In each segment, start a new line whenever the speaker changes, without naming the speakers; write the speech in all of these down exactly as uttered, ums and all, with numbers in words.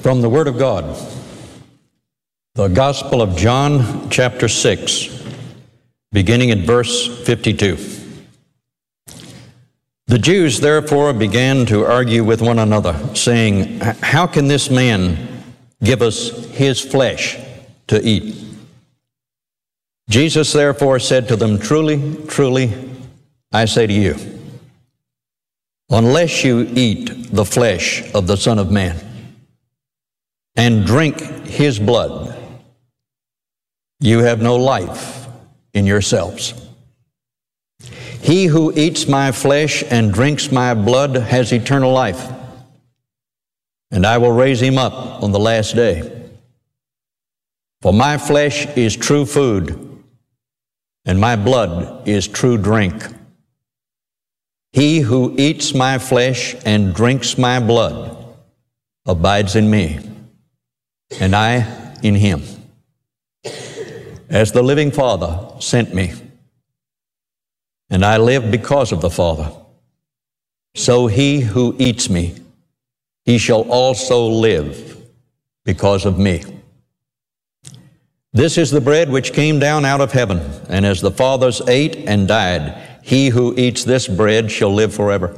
From the Word of God, the Gospel of John, chapter six, beginning at verse fifty-two. The Jews therefore began to argue with one another, saying, "How can this man give us his flesh to eat?" Jesus therefore said to them, "Truly, truly, I say to you, unless you eat the flesh of the Son of Man and drink his blood, you have no life in yourselves. He who eats my flesh and drinks my blood has eternal life, and I will raise him up on the last day. For my flesh is true food, and my blood is true drink. He who eats my flesh and drinks my blood abides in me, and I in him. As the living Father sent me, and I live because of the Father, so he who eats me, he shall also live because of me. This is the bread which came down out of heaven, and as the fathers ate and died, he who eats this bread shall live forever."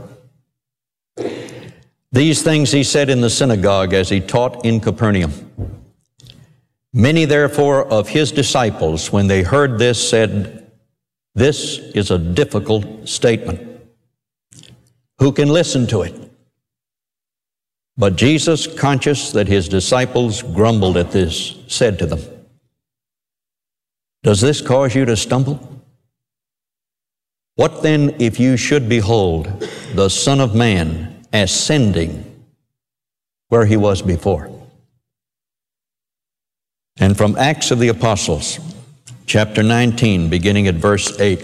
These things he said in the synagogue as he taught in Capernaum. Many therefore of his disciples, when they heard this, said, "This is a difficult statement. Who can listen to it?" But Jesus, conscious that his disciples grumbled at this, said to them, "Does this cause you to stumble? What then if you should behold the Son of Man ascending where he was before?" And from Acts of the Apostles, chapter nineteen, beginning at verse eight.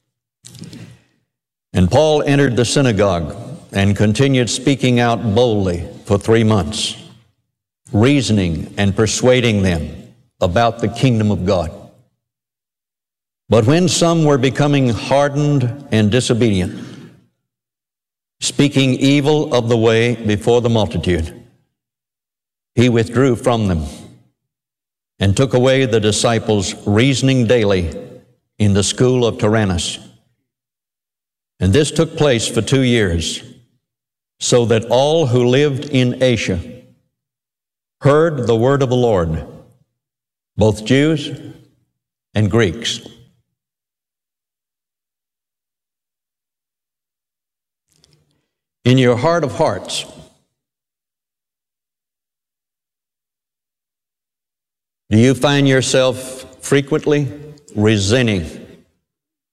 And Paul entered the synagogue and continued speaking out boldly for three months, reasoning and persuading them about the kingdom of God. But when some were becoming hardened and disobedient, speaking evil of the way before the multitude, he withdrew from them and took away the disciples, reasoning daily in the school of Tyrannus. And this took place for two years, so that all who lived in Asia heard the word of the Lord, both Jews and Greeks. In your heart of hearts, do you find yourself frequently resenting